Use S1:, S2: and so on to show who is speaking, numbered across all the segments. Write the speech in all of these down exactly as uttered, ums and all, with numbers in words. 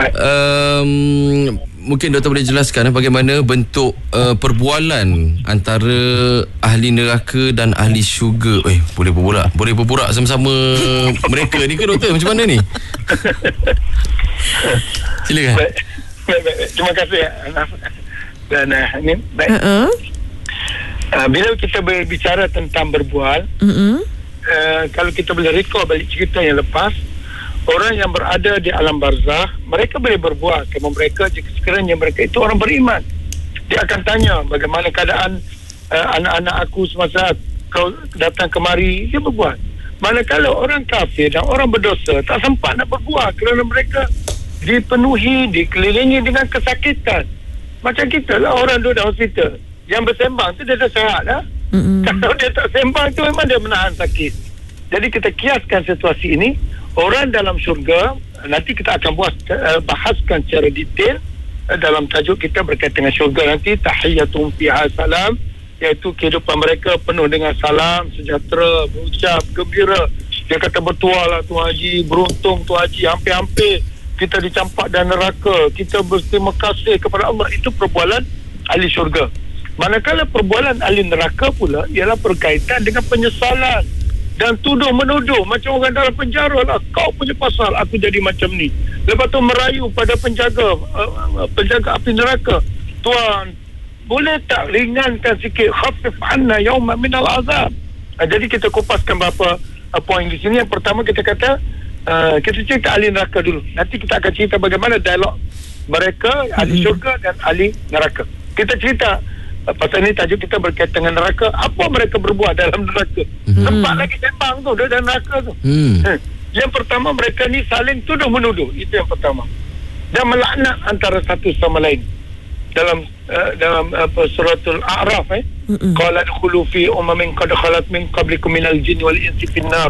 S1: um, mungkin doktor boleh jelaskan bagaimana bentuk uh, perbualan antara ahli neraka dan ahli syurga. Eh, boleh berborak, boleh berborak sama-sama mereka ni ke doktor? Macam mana ni? Silakan.
S2: Baik, baik, baik. Terima kasih. Dan uh, ini baik.
S3: Uh-uh.
S2: Uh, bila kita berbicara tentang berbual,
S3: Uh-uh.
S2: uh, kalau kita boleh recall balik cerita yang lepas, orang yang berada di alam barzah, mereka boleh berbual. Kerana mereka, jika sekiranya mereka itu orang beriman, dia akan tanya bagaimana keadaan uh, anak-anak aku semasa kau datang kemari. Dia berbual. Manakala orang kafir dan orang berdosa tak sempat nak berbual kerana mereka dipenuhi, dikelilingi dengan kesakitan. Macam kita lah, orang duduk dalam hospital. Yang bersembang tu dia dah sihat lah. Mm-hmm. Kalau dia tak sembang tu memang dia menahan sakit. Jadi kita kiaskan situasi ini. Orang dalam syurga, nanti kita akan buat, uh, bahaskan secara detail uh, dalam tajuk kita berkaitan dengan syurga nanti. Tahiyatum fiha salam, iaitu kehidupan mereka penuh dengan salam, sejahtera, berucap, gembira. Dia kata bertuah lah Tuan Haji, beruntung Tuan Haji, hampir-hampir kita dicampak dan neraka, kita berterima kasih kepada Allah. Itu perbualan ahli syurga. Manakala perbualan ahli neraka pula ialah berkaitan dengan penyesalan dan tuduh menuduh, macam orang dalam penjara lah, kau punya pasal aku jadi macam ni. Lepas tu merayu pada penjaga uh, penjaga api neraka, Tuan boleh tak ringankan sikit, khafif anna yawma minal azab. uh, jadi kita kupaskan beberapa uh, poin di sini. Yang pertama kita kata uh, kita cerita ahli neraka dulu, nanti kita akan cerita bagaimana dialog mereka, ahli syurga dan ahli neraka. Kita cerita pasal ni tajuk kita berkaitan dengan neraka. Apa mereka berbuat dalam neraka? Hmm. Sempat lagi sembang tu dia dalam neraka tu. Hmm. Yang pertama, mereka ni saling tuduh menuduh. Itu yang pertama. Dan melaknat antara satu sama lain. Dalam uh, dalam apa uh, suratul A'raf eh. Qala dukhulu fi ummin qad khalat min qablikum minal jinni wal insi fin nar.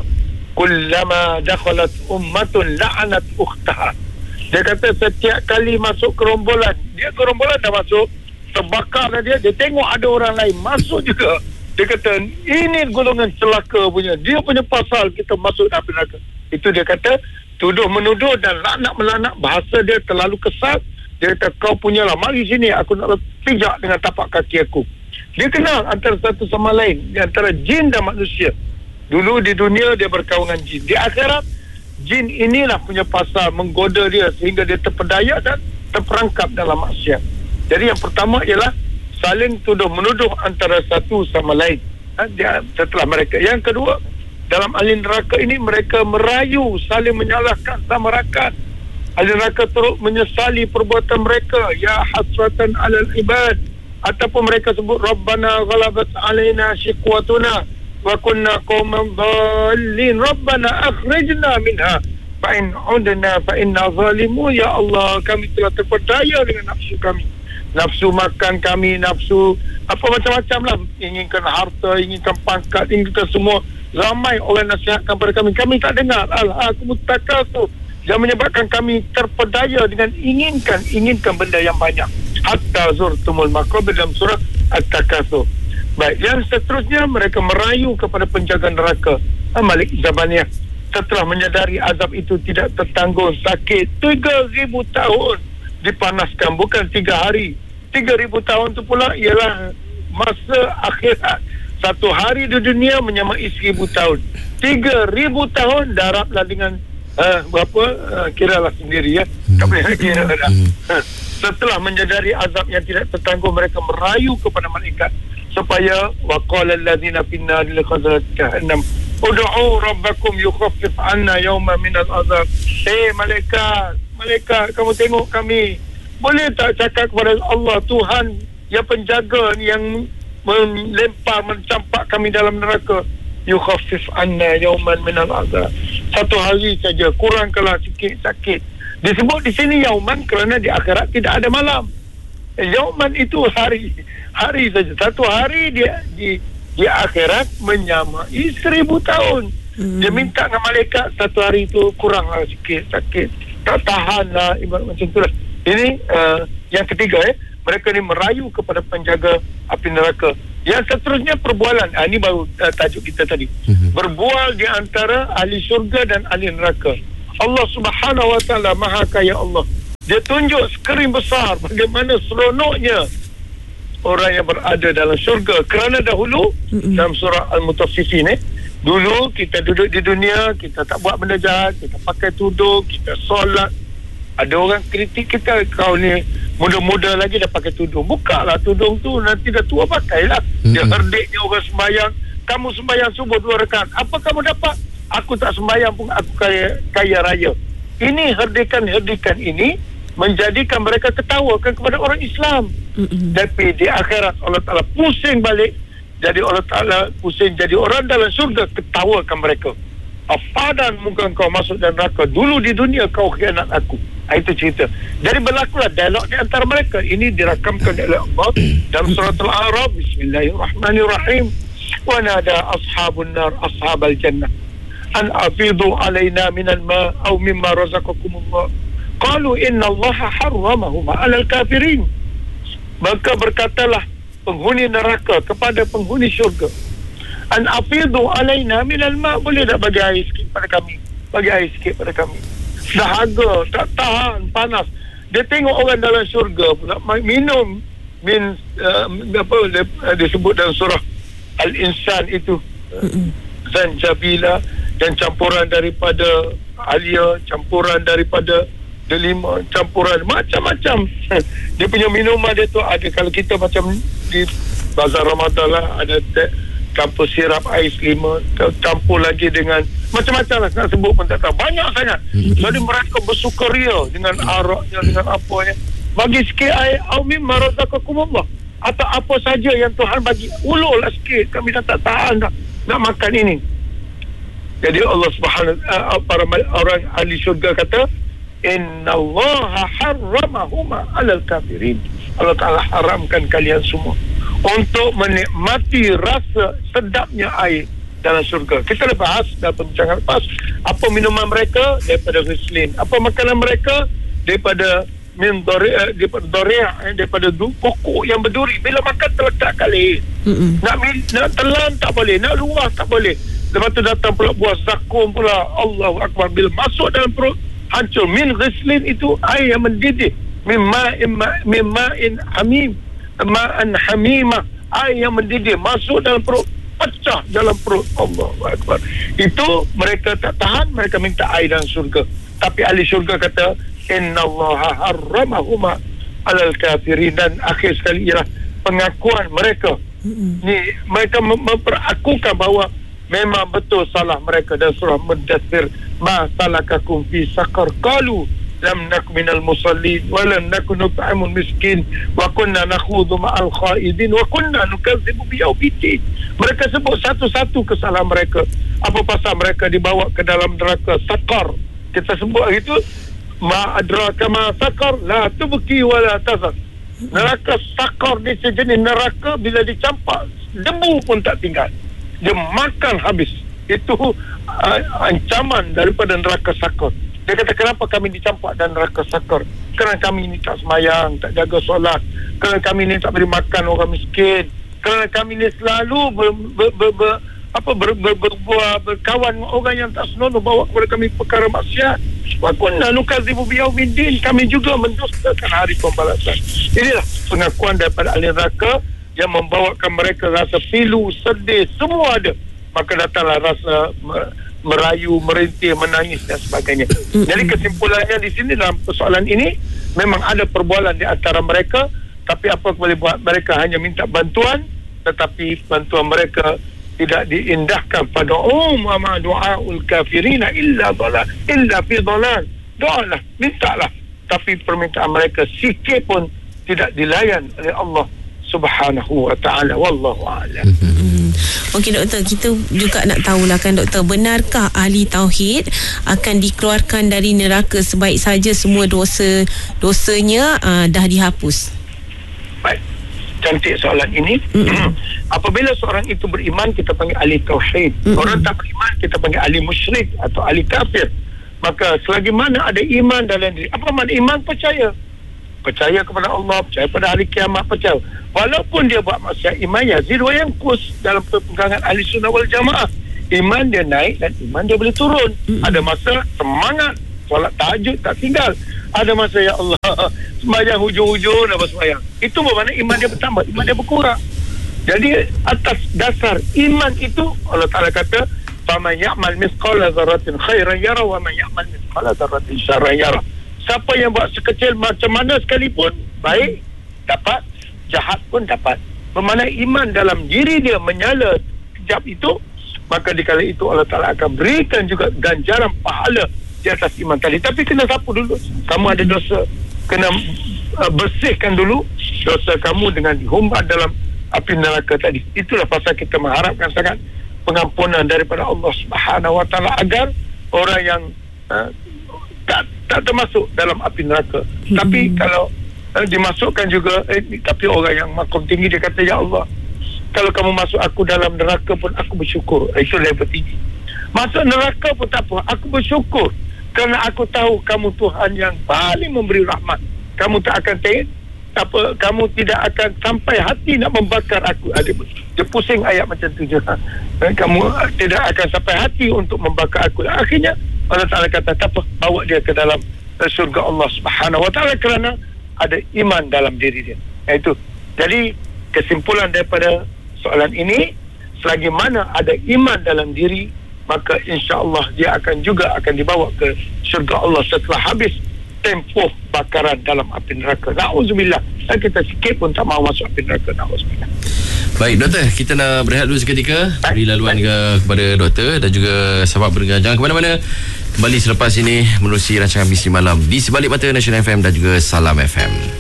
S2: Kullama dakhalat ummatun la'anat ukhtaha. Dia kata setiap kali masuk gerombolan, dia gerombolan dah masuk, terbakar dah dia, dia tengok ada orang lain masuk juga. Dia kata ini golongan celaka punya, dia punya pasal kita masuk api neraka. Itu dia kata tuduh menuduh dan laknat melaknat. Bahasa dia terlalu kesat. Dia kata kau punyalah, mari sini aku nak pijak dengan tapak kaki aku. Dia kenal antara satu sama lain, antara jin dan manusia. Dulu di dunia dia berkawan dengan jin, di akhirat jin inilah punya pasal menggoda dia sehingga dia terpedaya dan terperangkap dalam maksiat. Jadi yang pertama ialah saling tuduh menuduh antara satu sama lain. Ha, dia, setelah mereka. Yang kedua, dalam ahli neraka ini mereka merayu, saling menyalahkan sama rakan. Ahli neraka terus menyesali perbuatan mereka. Ya hasratan alal ibad. Ataupun mereka sebut Rabbana ghalabat alaina shiqwatuna wa kunna qauman dhalin. Rabbana akhrijna minha fa in udna fa inna zalimun. Ya Allah, kami telah terpedaya dengan nafsu kami. Nafsu makan kami, nafsu apa macam-macam lah, inginkan harta, inginkan pangkat, inginkan semua. Ramai orang nasihatkan pada kami, kami tak dengar. Al-hakum takasur, yang menyebabkan kami terpedaya dengan inginkan inginkan benda yang banyak. Hatta zurtumul maqabir, dalam surah At-Takasur. Baik, yang seterusnya mereka merayu kepada penjaga neraka, Malik Zabaniyah, setelah menyadari azab itu tidak tertanggung, sakit tiga ribu tahun dipanaskan, bukan tiga hari. Tiga ribu tahun tu pula ialah masa akhirat. Satu hari di dunia menyamai seribu tahun. Tiga ribu tahun darablah dengan uh, berapa, uh, kiralah sendiri ya. Tak boleh kira dah. Setelah menyadari azab yang tidak tertanggung, mereka merayu kepada malaikat supaya waqala allazina finna lil khazrat jahannam ud'u rabbakum yukhaffif 'anna yawma min al-azab. Eh malaikat, malaikat, kamu tengok kami, boleh tak cakap kepada Allah, Tuhan yang penjaga yang melempar, mencampak kami dalam neraka, yukhaffif anna yawman minal azab, satu hari saja, kurangkanlah sikit sakit. Disebut di sini yauman kerana di akhirat tidak ada malam. Yauman itu hari, hari saja. Satu hari dia di di akhirat menyamai seribu tahun. Hmm. Dia minta dengan malaikat satu hari itu kuranglah sikit sakit, tak tahan lah, ibarat macam tu lah. Ini uh, yang ketiga eh, mereka ni merayu kepada penjaga api neraka. Yang seterusnya perbualan. Ah, ini baru uh, tajuk kita tadi. Hmm. Berbual di antara ahli syurga dan ahli neraka. Allah Subhanahu wa taala Maha Kaya Allah. Dia tunjuk skrin besar bagaimana seronoknya orang yang berada dalam syurga. Kerana dahulu mm-hmm. dalam surah Al-Mutaffifin eh, dulu kita duduk di dunia, kita tak buat benda jahat, kita pakai tudung, kita solat. Ada orang kritik kita, kau ni muda-muda lagi dah pakai tudung. Bukalah tudung tu, nanti dah tua pakailah. Mm-hmm. Dia herdiknya orang sembahyang. Kamu sembahyang subuh dua rakaat, apa kamu dapat? Aku tak sembahyang pun aku kaya, kaya raya. Ini herdikan-herdikan ini menjadikan mereka ketawakan kepada orang Islam. Mm-hmm. Tapi di akhirat Allah Ta'ala pusing balik. Jadi Allah Ta'ala pusing jadi orang dalam syurga, ketawakan mereka. Afadan muka kau masuk dalam neraka, dulu di dunia kau khianat aku. Itu cerita. Jadi berlakulah dialog di antara mereka. Ini dirakamkan oleh Allah dalam surah Al-A'raf. Bismillahirrahmanirrahim. Wa nada ashabun nar ashabal jannah an afidu alaina minal ma aw mimma razaqakumullah qalu inna allaha harramahuma 'alal kafirin. Maka berkatalah penghuni neraka kepada penghuni syurga, an afidu alaina minal ma, boleh tak bagi air sikit pada kami, bagi air sikit pada kami. Dahaga tak tahan panas. Dia tengok orang dalam syurga pula minum min uh, apa disebut dalam surah Al-Insan itu, zanjabila, dan campuran daripada alia, campuran daripada delima, campuran macam-macam. Dia punya minuman dia tu ada, kalau kita macam di bazar Ramadan lah, ada te- campur sirap ais lima, campur lagi dengan macam-macam lah, nak sebut pun tak tahu, banyak sangat. Jadi mereka bersukaria dengan araknya, dengan apanya. Bagi sikit air, aumim marazaqakumullah, atau apa saja yang Tuhan bagi, ulurlah sikit, kami dah tak tahan dah nak makan ini. Jadi Allah Subhanahu uh, para orang ahli syurga kata, innallaha harramahuma 'alal kafirin. Allah Ta'ala haramkan kalian semua untuk menikmati rasa sedapnya air dalam syurga. Kita dah bahas dalam perbincangan lepas, apa minuman mereka daripada Rislin, apa makanan mereka daripada min dori, daripada doriah, daripada du, pokok yang berduri. Bila makan terletak kali. Mm-mm. Nak nak telan tak boleh, nak luah tak boleh. Lepas tu datang pula buah zakum pula. Allahu Akbar. Bila masuk dalam perut, hancur. Min ghislin itu air yang mendidih. Min ma'in min ma'in hamim, ma'an hamimah, air yang mendidih masuk dalam perut, pecah dalam perut. Allahu Akbar. Itu mereka tak tahan, mereka minta air dalam syurga. Tapi ahli syurga kata, innallaha harramahuma 'alal kafirin. Dan akhir sekali ialah pengakuan mereka. Mm-hmm. Ni mereka memperakukan bahawa memang betul salah mereka. Dan surah Mudaththir, ma salakakum fi saqar qalu lam naku minal musallin wa lam naku nut'imul miskin wa kunna nakhudhu ma'al khaidin wa kunna nukadzibu biyaumiddin. Mereka sebut satu-satu kesalahan mereka. Apa pasal mereka dibawa ke dalam neraka saqar. Kita sebut itu, ma adraka ma saqar la tubki wa la tazar. Neraka saqar ni sejenis neraka, bila dicampak debu pun tak tinggal, dia makan habis. Itu uh, ancaman daripada neraka saqar. Dia kata, kenapa kami dicampak dan neraka saqar? Kerana kami ni tak semayang, tak jaga solat, kerana kami ni tak beri makan orang miskin, kerana kami ni selalu ber, ber, ber, ber, apa ber, ber, ber, ber, berkawan dengan orang yang tak senonoh, bawa kepada kami perkara maksiat. Wa kunna nukadzibu biyaumiddin, kami juga mendustakan hari pembalasan. Inilah pengakuan daripada ahli neraka yang membawakan mereka rasa pilu, sedih, semua ada. Maka datanglah rasa merayu, merintih, menangis dan sebagainya. Jadi kesimpulannya di sini dalam persoalan ini, memang ada perbualan di antara mereka, tapi apa boleh buat, mereka hanya minta bantuan, tetapi bantuan mereka tidak diindahkan pada umma ma du'aul kafirina illa dhalal illa fi dhalal. Doalah, mintalah, tapi permintaan mereka sikit pun tidak dilayan oleh Allah Subhanahu wa ta'ala. Wallahu a'lam.
S3: Hmm. Okey doktor, kita juga nak tahulah kan doktor, benarkah ahli tauhid akan dikeluarkan dari neraka sebaik saja semua dosa dosanya uh, dah dihapus?
S2: Baik, cantik soalan ini. Mm-hmm. Apabila seorang itu beriman, kita panggil ahli tauhid. Mm-hmm. Orang tak beriman, kita panggil ahli musyrik atau ahli kafir. Maka selagi mana ada iman dalam diri, apa makna iman? Percaya. Percaya kepada Allah, percaya pada hari kiamat, percaya. Walaupun dia buat maksiat, iman yazid wa yanqus. Dalam pegangan ahli sunnah wal jamaah, iman dia naik dan iman dia boleh turun. Mm-hmm. Ada masa semangat solat tahajud tak tinggal, Ada masa ya Allah sembahyang hujung-hujung dah bersembahyang. Itu bermakna iman dia bertambah, iman dia berkurang. Jadi atas dasar iman itu Allah Ta'ala kata faman ya'mal mithqala dzarratin khairan yara wa man ya'mal mithqala dzarratin syarran yara. Siapa yang buat sekecil macam mana sekalipun baik dapat, jahat pun dapat. Bermakna iman dalam diri dia menyala kejap itu, maka di kala itu Allah Ta'ala akan berikan juga ganjaran pahala di atas iman tadi. Tapi kena sapu dulu. Kamu ada dosa, kena uh, bersihkan dulu dosa kamu dengan dihumbat dalam api neraka tadi. Itulah pasal kita mengharapkan sangat pengampunan daripada Allah Subhanahu Wa Ta'ala agar orang yang uh, tak tak termasuk dalam api neraka. Hmm. Tapi kalau uh, dimasukkan juga eh, tapi orang yang makom tinggi dia kata, ya Allah, kalau kamu masuk aku dalam neraka pun aku bersyukur. Itu level tinggi. Masuk neraka pun tak apa, aku bersyukur kerana aku tahu kamu Tuhan yang paling memberi rahmat. Kamu tak akan take apa, kamu tidak akan sampai hati nak membakar aku. Ada dia pusing ayat macam tu je. Kamu tidak akan sampai hati untuk membakar aku. Akhirnya Allah Ta'ala kata, tak apa, bawa dia ke dalam surga Allah Subhanahu Wa Ta'ala kerana ada iman dalam diri dia. Itu. Jadi kesimpulan daripada soalan ini, selagi mana ada iman dalam diri, maka insya-Allah dia akan juga akan dibawa ke syurga Allah setelah habis tempoh bakaran dalam api neraka. Na'udzubillah. Dan kita sikit pun tak mahu masuk api neraka. Na'udzubillah.
S1: Baik doktor, kita nak berehat dulu seketika. Beri laluan ke kepada doktor dan juga sahabat pendengar. Jangan ke mana-mana. Kembali selepas ini menerusi rancangan Misteri Malam di Sebalik Mata Nasional F M dan juga Salam F M.